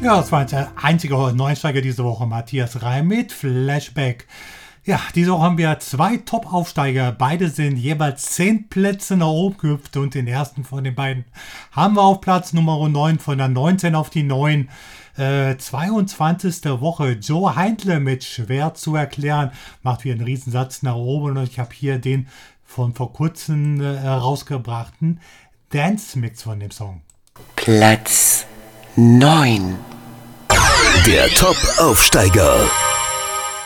Ja, das war jetzt der einzige Neusteiger diese Woche, Matthias Reim mit Flashback. Ja, diese Woche haben wir 2 Top-Aufsteiger. Beide sind jeweils 10 Plätze nach oben gehüpft und den ersten von den beiden haben wir auf Platz Nummer 9 von der 19 auf die 9. 22. Woche. Joe Heindle mit Schwer zu erklären. Macht wieder einen Riesensatz nach oben und ich habe hier den von vor kurzem rausgebrachten Dance-Mix von dem Song. Platz 9. Der Top-Aufsteiger.